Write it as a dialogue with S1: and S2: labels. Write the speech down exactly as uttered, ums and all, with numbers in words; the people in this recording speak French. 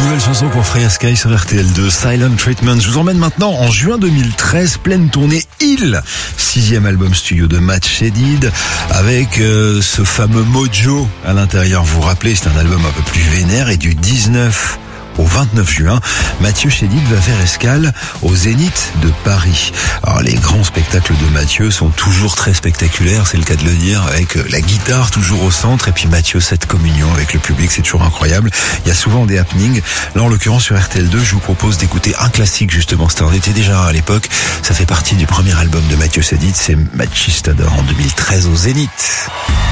S1: Nouvelle chanson pour Freya Sky sur R T L deux, Silent Treatment. Je vous emmène maintenant en juin deux mille treize, pleine tournée Hill, sixième album studio de Matt Shedid, avec euh, ce fameux Mojo à l'intérieur. Vous vous rappelez, c'est un album un peu plus vénère, et du dix-neuf au vingt-neuf juin, Mathieu Chédid va faire escale au Zénith de Paris. Alors les grands spectacles de Mathieu sont toujours très spectaculaires, c'est le cas de le dire, avec la guitare toujours au centre, et puis Mathieu, cette communion avec le public, c'est toujours incroyable. Il y a souvent des happenings. Là, en l'occurrence, sur R T L deux, je vous propose d'écouter un classique, justement. C'était en était déjà à l'époque. Ça fait partie du premier album de Mathieu Chédid, c'est Machistador en deux mille treize au Zénith.